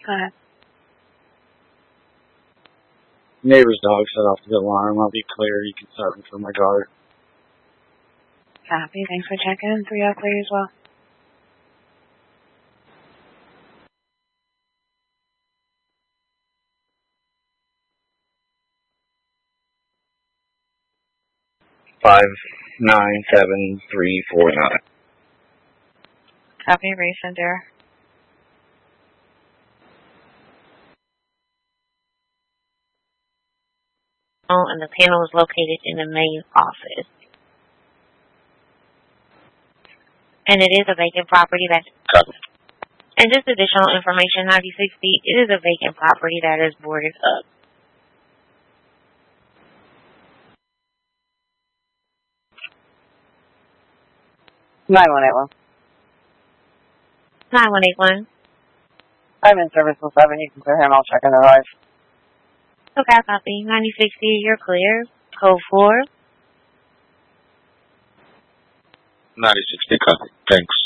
Go ahead. Neighbor's dog set off the alarm. I'll be clear. You can start me for my daughter. Copy. Thanks for checking. 3 out for you as well. Five 97349. Copy. Resend there. And the panel is located in the main office. And it is a vacant property that's... And just additional information, 96 feet, it is a vacant property that is boarded up. Nine 9181. I'm in service till 7. You can clear him. I'll check in the live. Okay, copy. 96 feet, you're clear. Code 4. 96, copy. Thanks.